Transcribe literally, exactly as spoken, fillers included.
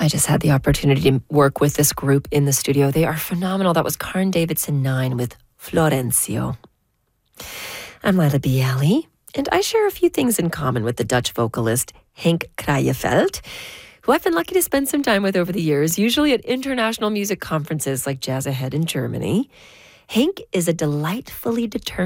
I just had the opportunity to work with this group in the studio. They are phenomenal. That was Karn Davidson nine with Florencio. I'm Lila Bialy, and I share a few things in common with the Dutch vocalist Henk Kraaienfeld, who I've been lucky to spend some time with over the years, usually at international music conferences like Jazz Ahead in Germany. Henk is a delightfully determined